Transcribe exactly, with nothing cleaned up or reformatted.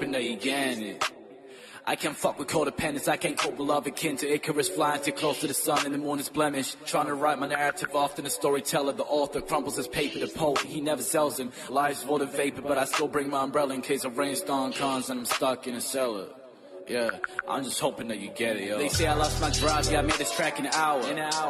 hoping that you get it. I can't fuck with codependence, I can't cope with love akin to Icarus flying too close to the sun in the morning's blemish. Trying to write my narrative, often a storyteller, the author crumbles his paper, the poet, he never sells him. Life's void of vapor, but I still bring my umbrella in case a rainstorm comes and I'm stuck in a cellar. Yeah, I'm just hoping that you get it, yo. They say I lost my drive, yeah, I made this track in an hour. In an hour.